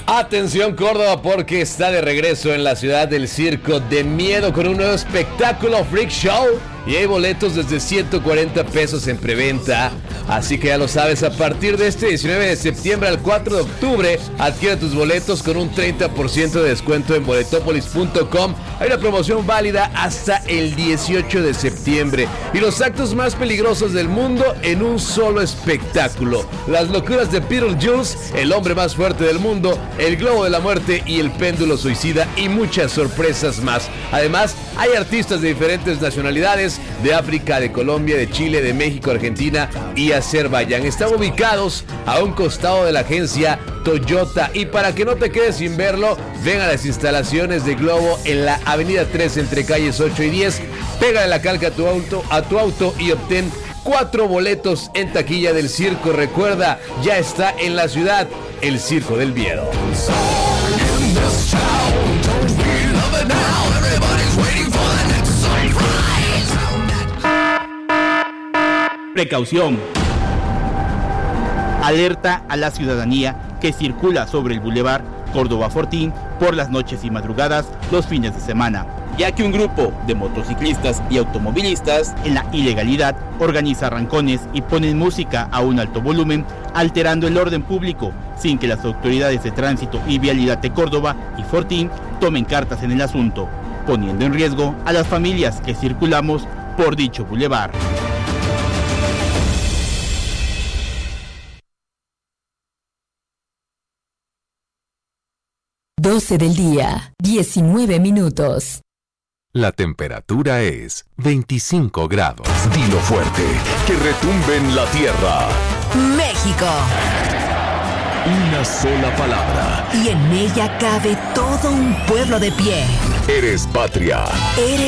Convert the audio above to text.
Atención Córdoba, porque está de regreso en la ciudad del Circo de Miedo con un nuevo espectáculo Freak Show y hay boletos desde 140 pesos en preventa. Así que ya lo sabes, a partir de este 19 de septiembre al 4 de octubre adquiere tus boletos con un 30% de descuento en boletopolis.com. Hay una promoción válida hasta el 18 de septiembre y los actos más peligrosos del mundo en un solo espectáculo. Las locuras de Beetlejuice, el hombre más fuerte del mundo, el globo de la muerte y el péndulo suicida y muchas sorpresas más. Además, hay artistas de diferentes nacionalidades, de África, de Colombia, de Chile, de México, Argentina y Azerbaiyán. Están ubicados a un costado de la agencia Toyota y para que no te quedes sin verlo, ven a las instalaciones de Globo en la avenida 3 entre calles 8 y 10. Pégale la calca a tu auto y obtén 4 boletos en taquilla del circo. Recuerda, ya está en la ciudad el Circo del Miedo. Precaución. Alerta a la ciudadanía que circula sobre el Boulevard Córdoba Fortín por las noches y madrugadas los fines de semana, ya que un grupo de motociclistas y automovilistas en la ilegalidad organiza arrancones y ponen música a un alto volumen, alterando el orden público, sin que las autoridades de tránsito y vialidad de Córdoba y Fortín tomen cartas en el asunto, poniendo en riesgo a las familias que circulamos por dicho bulevar. Del día, 19 minutos. La temperatura es 25 grados. Dilo fuerte, que retumbe en la tierra. México. Una sola palabra. Y en ella cabe todo un pueblo de pie. Eres patria. Eres